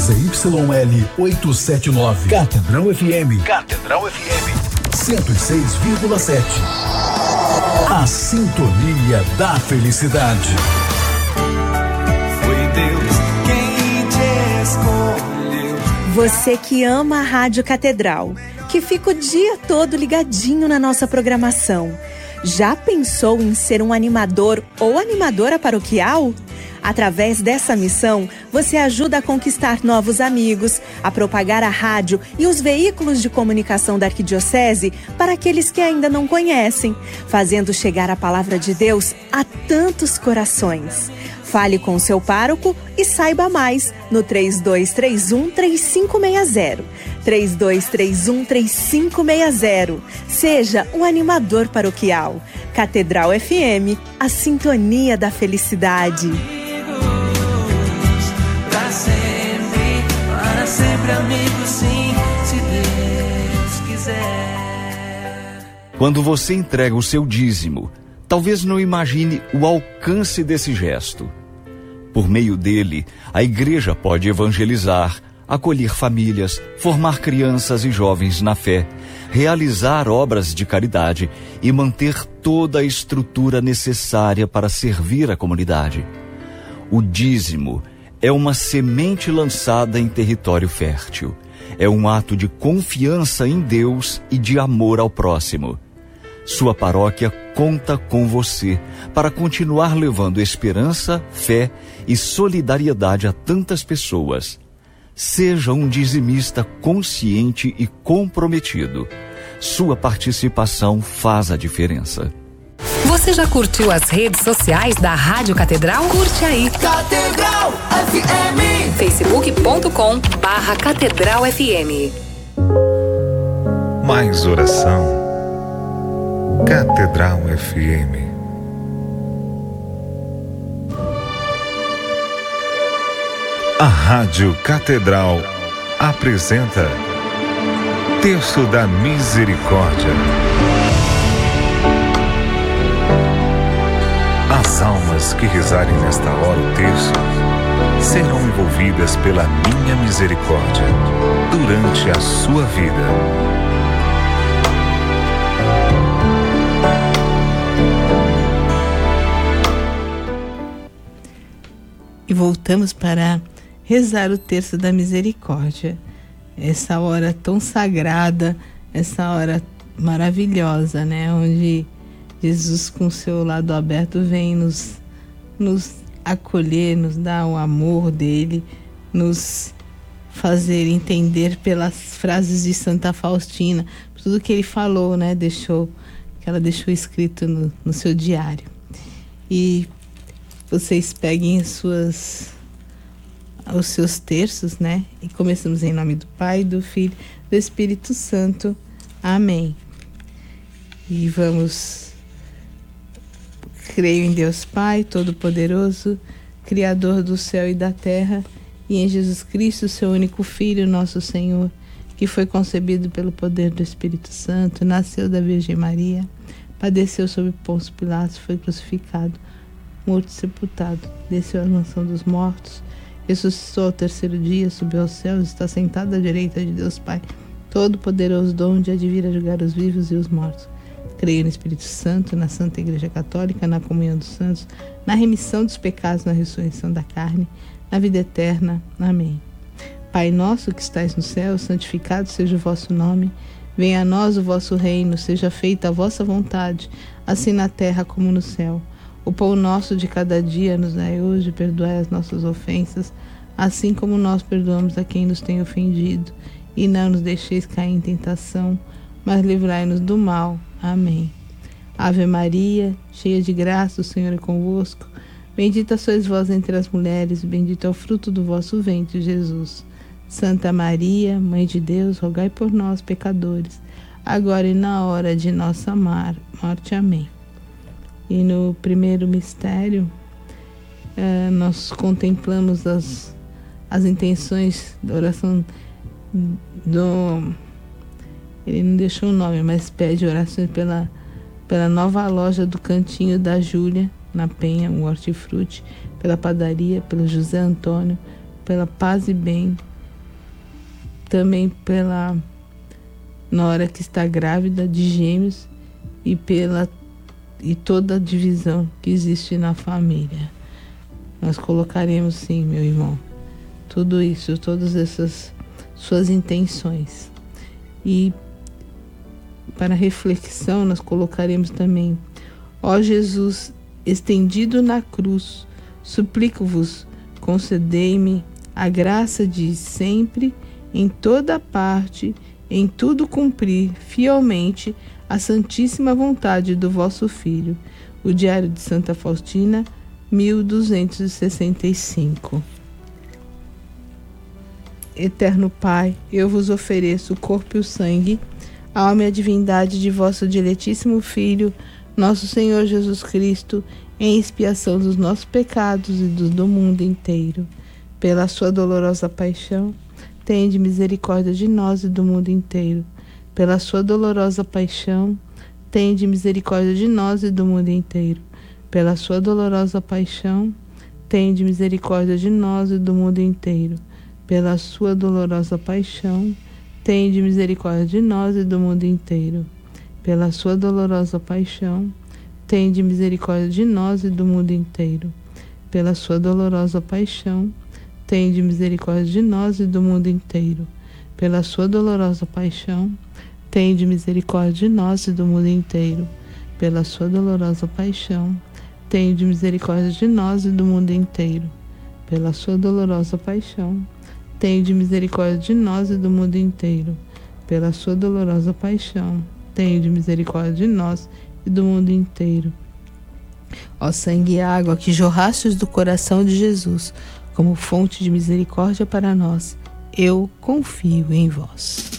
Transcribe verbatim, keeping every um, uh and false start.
Z Y L oitocentos e setenta e nove. Catedral F M. Catedral F M. cento e seis vírgula sete. A sintonia da felicidade. Foi Deus quem te escolheu. Você que ama a Rádio Catedral, que fica o dia todo ligadinho na nossa programação, já pensou em ser um animador ou animadora paroquial? Através dessa missão, você ajuda a conquistar novos amigos, a propagar a rádio e os veículos de comunicação da Arquidiocese para aqueles que ainda não conhecem, fazendo chegar a palavra de Deus a tantos corações. Fale com o seu pároco e saiba mais no três dois três um, três cinco seis zero. três dois três um, três cinco seis zero. Seja um animador paroquial. Catedral F M, a sintonia da felicidade. Para sempre, para sempre amigos, sim, se Deus quiser. Quando você entrega o seu dízimo, talvez não imagine o alcance desse gesto. Por meio dele, a igreja pode evangelizar, acolher famílias, formar crianças e jovens na fé, realizar obras de caridade e manter toda a estrutura necessária para servir a comunidade. O dízimo é uma semente lançada em território fértil. É um ato de confiança em Deus e de amor ao próximo. Sua paróquia conta com você para continuar levando esperança, fé e solidariedade a tantas pessoas. Seja um dizimista consciente e comprometido. Sua participação faz a diferença. Você já curtiu as redes sociais da Rádio Catedral? Curte aí. Catedral F M. facebook ponto com barra Catedral F M. Mais oração. Catedral F M. A Rádio Catedral apresenta Terço da Misericórdia. As almas que rezarem nesta hora o terço serão envolvidas pela minha misericórdia durante a sua vida. E voltamos para rezar o Terço da Misericórdia. Essa hora tão sagrada, essa hora maravilhosa, né? Onde Jesus, com seu lado aberto, vem nos, nos acolher, nos dar o amor dele, nos fazer entender pelas frases de Santa Faustina, tudo que ele falou, né? Deixou, que ela deixou escrito no, no seu diário. E vocês peguem as suas, os seus terços, né? E começamos em nome do Pai, do Filho, do Espírito Santo. Amém. E vamos... Creio em Deus Pai, Todo-Poderoso, Criador do céu e da terra, e em Jesus Cristo, seu único Filho, nosso Senhor, que foi concebido pelo poder do Espírito Santo, nasceu da Virgem Maria, padeceu sob Pôncio Pilatos, foi crucificado, morto e sepultado, desceu à mansão dos mortos, ressuscitou ao terceiro dia, subiu aos céus, está sentado à direita de Deus Pai, Todo-Poderoso, de onde há de vir a julgar os vivos e os mortos. Creio no Espírito Santo, na Santa Igreja Católica, na comunhão dos santos, na remissão dos pecados, na ressurreição da carne, na vida eterna. Amém. Pai nosso que estais no céu, santificado seja o vosso nome. Venha a nós o vosso reino, seja feita a vossa vontade, assim na terra como no céu. O pão nosso de cada dia nos dai hoje, perdoai as nossas ofensas, assim como nós perdoamos a quem nos tem ofendido. E não nos deixeis cair em tentação, mas livrai-nos do mal. Amém. Ave Maria, cheia de graça, o Senhor é convosco. Bendita sois vós entre as mulheres, bendito é o fruto do vosso ventre, Jesus. Santa Maria, Mãe de Deus, rogai por nós, pecadores, agora e na hora de nossa morte. Amém. E no primeiro mistério, eh, nós contemplamos as, as intenções da oração do... Ele não deixou o nome, mas pede orações pela, pela nova loja do Cantinho da Júlia, na Penha, um hortifruti, pela padaria, pelo José Antônio, pela paz e bem, também pela nora que está grávida de gêmeos e pela e toda a divisão que existe na família. Nós colocaremos, sim, meu irmão, tudo isso, todas essas suas intenções. E para reflexão nós colocaremos também: ó Jesus, estendido na cruz, suplico-vos, concedei-me a graça de sempre, em toda parte, em tudo cumprir fielmente a santíssima vontade do vosso Filho. O Diário de Santa Faustina, mil duzentos e sessenta e cinco. Eterno Pai, eu vos ofereço o corpo e o sangue, a alma e a divindade de vosso diletíssimo Filho, nosso Senhor Jesus Cristo, em expiação dos nossos pecados e dos do mundo inteiro. Pela sua dolorosa paixão, tende misericórdia de nós e do mundo inteiro. Pela sua dolorosa paixão, tende misericórdia de nós e do mundo inteiro. Pela sua dolorosa paixão, tende misericórdia de nós e do mundo inteiro. Pela sua dolorosa paixão, tende misericórdia de nós e do mundo inteiro. Pela sua dolorosa paixão, tende misericórdia de nós e do mundo inteiro. Pela sua dolorosa paixão, tende misericórdia de nós e do mundo inteiro. Pela sua dolorosa paixão, tende misericórdia de nós e do mundo inteiro. Pela sua dolorosa paixão, tende misericórdia de nós e do mundo inteiro. Pela sua dolorosa paixão, tende misericórdia de nós e do mundo inteiro. Pela sua dolorosa paixão, tende misericórdia de nós e do mundo inteiro. Ó sangue e água que jorrastes do coração de Jesus, como fonte de misericórdia para nós, eu confio em vós.